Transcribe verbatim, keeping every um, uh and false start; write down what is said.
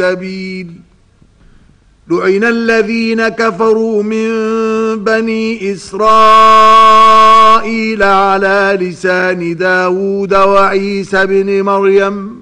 سبيل. لعن الذين كفروا من بني إسرائيل على لسان داود وعيسى بن مريم